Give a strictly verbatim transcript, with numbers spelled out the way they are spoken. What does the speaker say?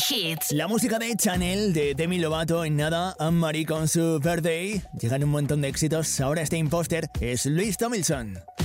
Hits. La música de Chanel, de Demi Lovato, en nada, Anne-Marie con su Birthday. Llegan un montón de éxitos. Ahora este imposter es Luis Tomlinson.